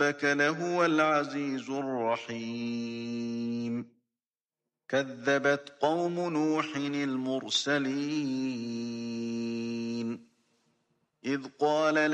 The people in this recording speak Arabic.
ربك لهو العزيز الرحيم كذبت قوم نوح المرسلين إذ قال